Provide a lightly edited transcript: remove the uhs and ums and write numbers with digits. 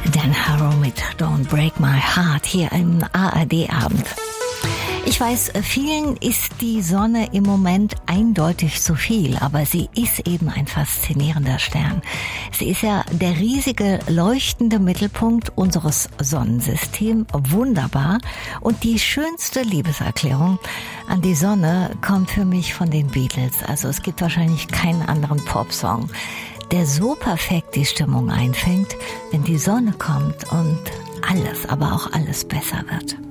Dan Harrow mit Don't Break My Heart hier im ARD-Abend. Ich weiß, vielen ist die Sonne im Moment eindeutig zu viel, aber sie ist eben ein faszinierender Stern. Sie ist ja der riesige, leuchtende Mittelpunkt unseres Sonnensystems, wunderbar. Und die schönste Liebeserklärung an die Sonne kommt für mich von den Beatles. Also es gibt wahrscheinlich keinen anderen Popsong, der so perfekt die Stimmung einfängt, wenn die Sonne kommt und alles, aber auch alles besser wird.